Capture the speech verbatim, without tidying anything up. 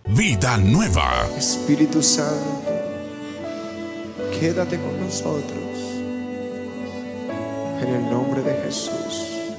vida nueva. Espíritu Santo, quédate con nosotros. En el nombre de Jesús.